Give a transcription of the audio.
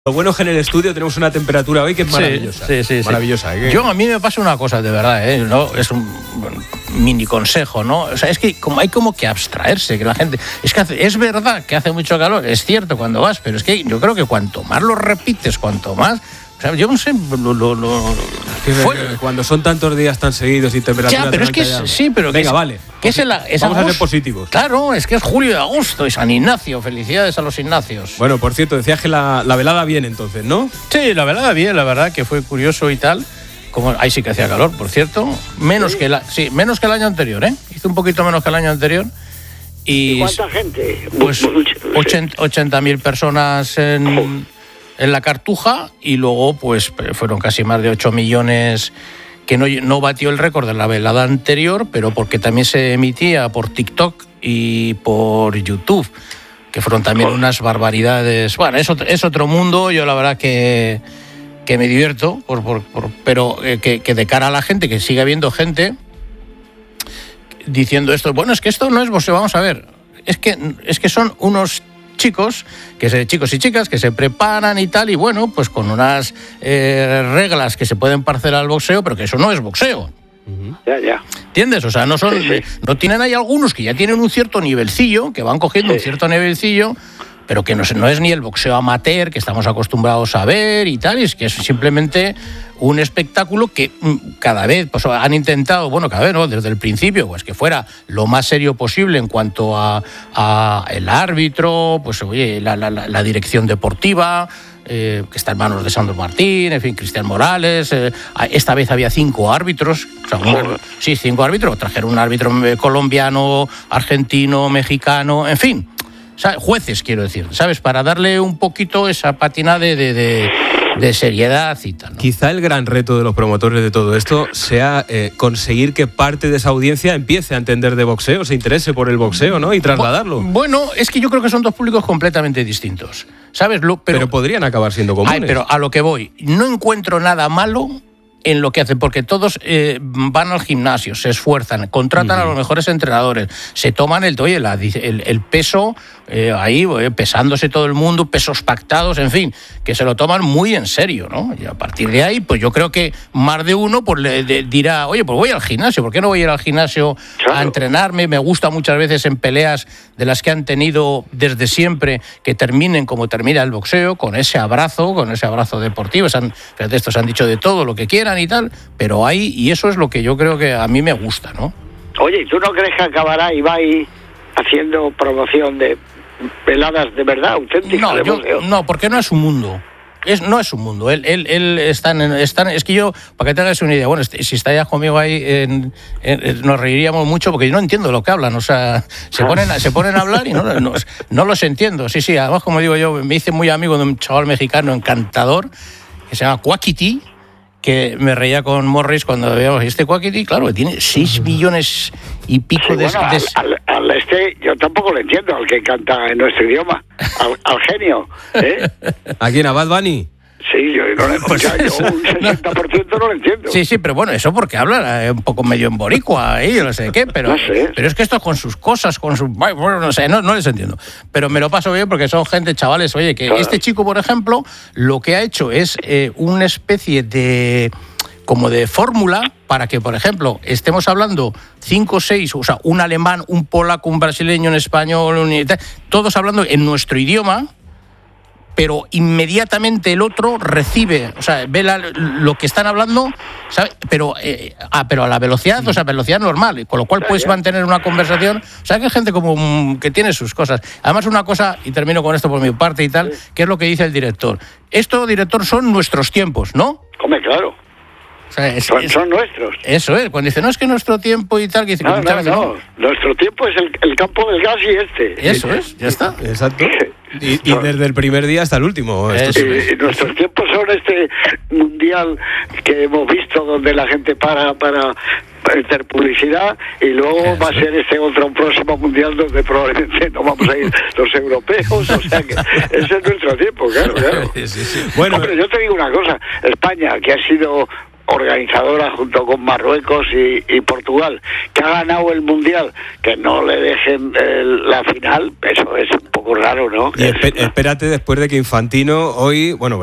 Lo bueno es que en el estudio tenemos una temperatura hoy que es maravillosa. Sí. Maravillosa. A mí me pasa una cosa de verdad, ¿no? Es un mini consejo, ¿no? O sea, es que hay como que abstraerse, que la gente... Es verdad que hace mucho calor, es cierto cuando vas, pero es que yo creo que cuanto más lo repites, cuanto más... O sea, yo no sé... Cuando son tantos días tan seguidos y temperaturas... Ya, pero es que... Sí, pero... Venga, vale. Vamos a ser positivos. Claro, es que es julio y agosto y San Ignacio. Felicidades a los Ignacios. Bueno, por cierto, decías que la velada bien entonces, ¿no? Sí, la velada bien, la verdad que fue curioso y tal. Como ahí sí que hacía calor, por cierto. Menos que el año anterior, ¿eh? Hizo un poquito menos que el año anterior. ¿Y cuánta gente? Pues 80.000 personas en la Cartuja, y luego pues fueron casi más de 8 millones, que no batió el récord de la velada anterior, pero porque también se emitía por TikTok y por YouTube, que fueron también unas barbaridades. Bueno, es otro mundo. Yo la verdad que me divierto, pero que de cara a la gente, que sigue habiendo gente diciendo esto, bueno, es que esto no es boxeo, vamos a ver, es que son unos chicos y chicas que se preparan y tal, y bueno, pues con unas reglas que se pueden parecer al boxeo, pero que eso no es boxeo. Ya. ¿Entiendes? O sea, no tienen, hay algunos que ya tienen un cierto nivelcillo, que van cogiendo un cierto nivelcillo, pero que no es ni el boxeo amateur que estamos acostumbrados a ver y tal, y es que es simplemente un espectáculo que cada vez pues han intentado, cada vez, ¿no? Desde el principio, pues que fuera lo más serio posible en cuanto a el árbitro, pues oye, la dirección deportiva, que está en manos de Sandro Martín, en fin, Cristian Morales. Esta vez había 5 árbitros, 5 árbitros, trajeron un árbitro colombiano, argentino, mexicano, en fin. Jueces, quiero decir, ¿sabes? Para darle un poquito esa patina de seriedad y tal, ¿no? Quizá el gran reto de los promotores de todo esto sea conseguir que parte de esa audiencia empiece a entender de boxeo, se interese por el boxeo, ¿no? Y trasladarlo. Bueno, es que yo creo que son dos públicos completamente distintos, ¿sabes? Pero podrían acabar siendo comunes. Pero a lo que voy, no encuentro nada malo en lo que hacen, porque todos van al gimnasio, se esfuerzan, contratan a los mejores entrenadores, se toman el peso ahí, pesándose todo el mundo, pesos pactados, en fin, que se lo toman muy en serio, ¿no? Y a partir de ahí, pues yo creo que más de uno pues le dirá, oye, pues voy al gimnasio, ¿por qué no voy a ir al gimnasio a entrenarme? Me gusta muchas veces en peleas de las que han tenido desde siempre, que terminen como termina el boxeo, con ese abrazo deportivo. Estos han dicho de todo lo que quieran y tal, pero y eso es lo que yo creo que a mí me gusta, ¿no? Oye, ¿tú no crees que acabará Ibai haciendo promoción de veladas de verdad, auténticas? No, porque no es un mundo. No es un mundo. Él está es que yo, para que te hagas una idea, bueno, si está ya conmigo ahí, nos reiríamos mucho, porque yo no entiendo lo que hablan. O sea, se ponen a hablar y no los entiendo. Sí, además, como digo yo, me hice muy amigo de un chaval mexicano encantador que se llama Quackity, que me reía con Morris cuando veíamos este Quackity, claro, que tiene 6 millones y pico de... yo tampoco lo entiendo, al que canta en nuestro idioma, al genio, ¿eh? ¿A quién? ¿A Bad Bunny? Sí, yo no le escucho, yo un 60% no lo entiendo. Sí, pero bueno, eso porque habla un poco medio en boricua, yo no sé qué, pero, no sé. Pero es que esto con sus cosas, bueno, no sé, no les entiendo. Pero me lo paso bien porque son gente, chavales, oye, que Este chico, por ejemplo, lo que ha hecho es una especie de fórmula para que, por ejemplo, estemos hablando 5 o 6, o sea, un alemán, un polaco, un brasileño, un español, todos hablando en nuestro idioma, pero inmediatamente el otro recibe, o sea, ve lo que están hablando, ¿sabes? Pero a la velocidad, o sea, velocidad normal, con lo cual puedes mantener una conversación. O sea, que hay gente como que tiene sus cosas. Además, una cosa, y termino con esto por mi parte y tal, que es lo que dice el director. Esto, director, son nuestros tiempos, ¿no? Come, claro. O sea, son nuestros. Eso es, cuando dice, no, es que nuestro tiempo y tal, que dice... No. Nuestro tiempo es el campo del gas y Eso es, ya está. Exacto. Y desde el primer día hasta el último. Y nuestros tiempos son este mundial que hemos visto, donde la gente para hacer publicidad, y luego va a ser un próximo mundial donde probablemente no vamos a ir los europeos. O sea que ese es nuestro tiempo, claro. Sí. Bueno, hombre, yo te digo una cosa, España, que ha sido organizadora junto con Marruecos y Portugal, que ha ganado el Mundial, que no le dejen la final, eso es un poco raro, ¿no? Y espérate después de que Infantino hoy, bueno,